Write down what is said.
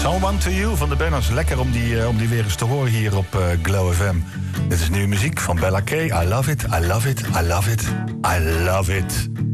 Someone to You van de Banners. Lekker om die weer eens te horen hier op Glow FM. Dit is nieuwe muziek van Bella K. I love it, I love it, I love it, I love it.